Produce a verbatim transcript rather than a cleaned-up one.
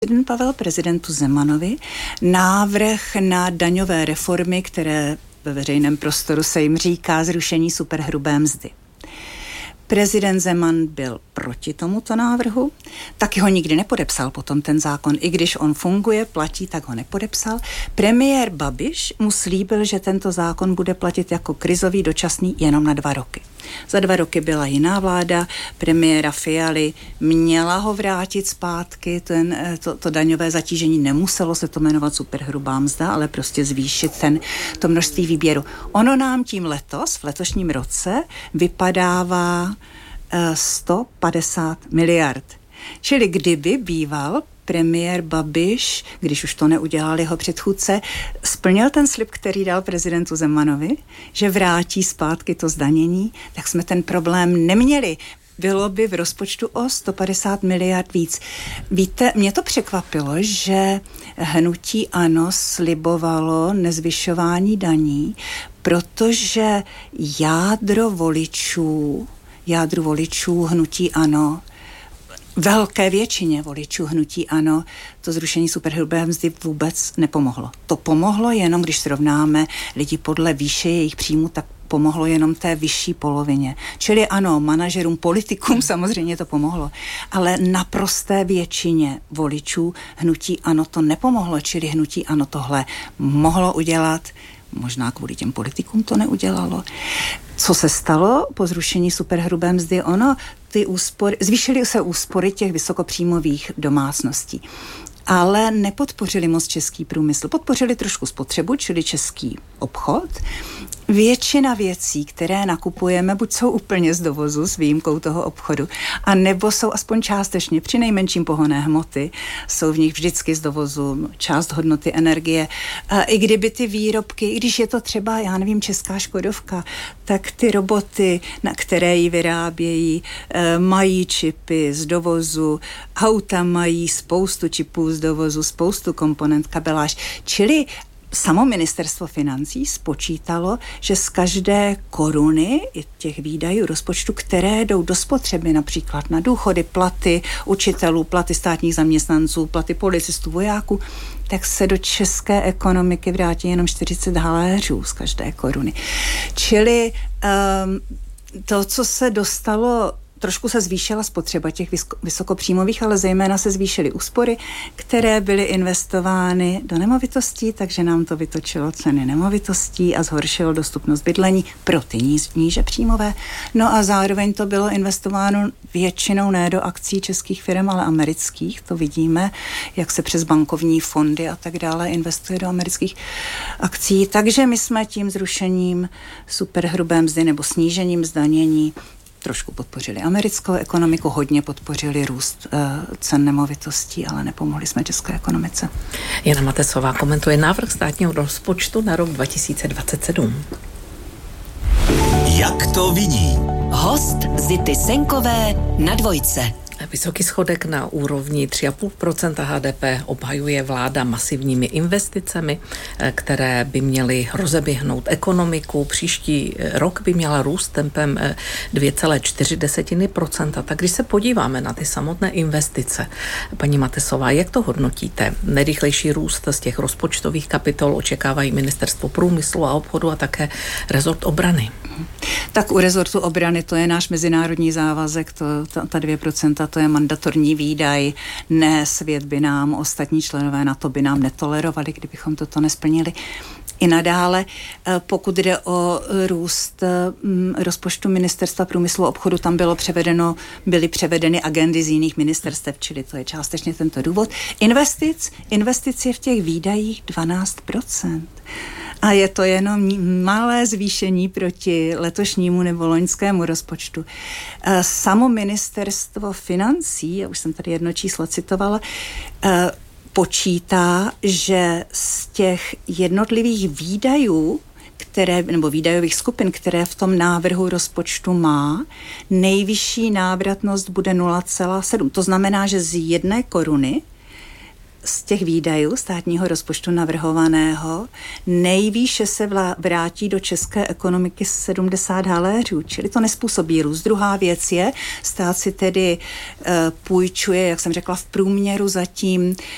prezident Pavel prezidentu Zemanovi návrh na daňové reformy, které ve veřejném prostoru se jim říká zrušení superhrubé mzdy. Prezident Zeman byl proti tomuto návrhu, taky ho nikdy nepodepsal potom ten zákon. I když on funguje, platí, tak ho nepodepsal. Premiér Babiš mu slíbil, že tento zákon bude platit jako krizový dočasný jenom na dva roky. Za dva roky byla jiná vláda, premiéra Fialy měla ho vrátit zpátky, ten, to, to daňové zatížení nemuselo se to jmenovat superhrubá mzda, ale prostě zvýšit ten, to množství výběru. Ono nám tím letos, v letošním roce, vypadává sto padesát miliard. Čili kdyby býval premiér Babiš, když už to neudělal jeho předchůdce, splnil ten slib, který dal prezidentu Zemanovi, že vrátí zpátky to zdanění, tak jsme ten problém neměli. Bylo by v rozpočtu o sto padesát miliard víc. Víte, mě to překvapilo, že hnutí ANO slibovalo nezvyšování daní, protože jádro voličů, jádru voličů hnutí ANO, velké většině voličů hnutí ANO to zrušení superhrubé mzdy vůbec nepomohlo. To pomohlo jenom, když srovnáme lidi podle výše jejich příjmu, tak pomohlo jenom té vyšší polovině. Čili ano, manažerům, politikům samozřejmě to pomohlo, ale naprosté většině voličů hnutí ANO to nepomohlo, čili hnutí ANO tohle mohlo udělat, možná kvůli těm politikům to neudělalo. Co se stalo po zrušení superhrubé mzdy? Ono, ty úspory, zvýšily se úspory těch vysokopříjmových domácností, ale nepodpořili moc český průmysl. Podpořili trošku spotřebu, čili český obchod. Většina věcí, které nakupujeme, buď jsou úplně z dovozu s výjimkou toho obchodu, a nebo jsou aspoň částečně, při nejmenším pohonné hmoty, jsou v nich vždycky z dovozu, část hodnoty energie. A i kdyby ty výrobky, i když je to třeba, já nevím, česká Škodovka, tak ty roboty, na které ji vyrábějí, mají čipy z dovozu, auta mají spoustu čipů z dovozu, spoustu komponent, kabeláž, čili samo ministerstvo financí spočítalo, že z každé koruny těch výdajů rozpočtu, které jdou do spotřeby, například na důchody, platy učitelů, platy státních zaměstnanců, platy policistů, vojáků, tak se do české ekonomiky vrátí jenom čtyřicet haléřů z každé koruny. Čili um, to, co se dostalo, trošku se zvýšila spotřeba těch vysokopříjmových, ale zejména se zvýšily úspory, které byly investovány do nemovitostí, takže nám to vytočilo ceny nemovitostí a zhoršilo dostupnost bydlení pro ty níž, níže příjmové. No a zároveň to bylo investováno většinou ne do akcí českých firm, ale amerických. To vidíme, jak se přes bankovní fondy a tak dále investuje do amerických akcí. Takže my jsme tím zrušením superhrubé mzdy nebo snížením zdanění trošku podpořili americkou ekonomiku, hodně podpořili růst uh, cen nemovitostí, ale nepomohli jsme české ekonomice. Jana Matesová komentuje návrh státního rozpočtu na rok dva tisíce dvacet sedm. Jak to vidí? Host Zity Senkové na Dvojce. Vysoký schodek na úrovni tři celá pět procenta H D P obhajuje vláda masivními investicemi, které by měly rozeběhnout ekonomiku. Příští rok by měla růst tempem dvě celá čtyři procenta. Tak když se podíváme na ty samotné investice, paní Matesová, jak to hodnotíte? Nejrychlejší růst z těch rozpočtových kapitol očekávají Ministerstvo průmyslu a obchodu a také rezort obrany. Tak u rezortu obrany to je náš mezinárodní závazek, to, ta, ta dvě procenta, to je mandatorní výdaj, ne svět by nám, ostatní členové NATO by nám netolerovali, kdybychom toto nesplnili. I nadále, pokud jde o růst rozpočtu Ministerstva průmyslu a obchodu, tam bylo převedeno, byly převedeny agendy z jiných ministerstev, čili to je částečně tento důvod. Investic, investic je v těch výdajích dvanáct procent. A je to jenom malé zvýšení proti letošnímu nebo loňskému rozpočtu. Samo ministerstvo financí, já už jsem tady jedno číslo citovala, počítá, že z těch jednotlivých výdajů, které, nebo výdajových skupin, které v tom návrhu rozpočtu má, nejvyšší návratnost bude nula celá sedm. To znamená, že z jedné koruny z těch výdajů státního rozpočtu navrhovaného nejvýše se vrátí do české ekonomiky sedmdesát haléřů, čili to nespůsobí růst. Druhá věc je, stát si tedy e, půjčuje, jak jsem řekla, v průměru zatím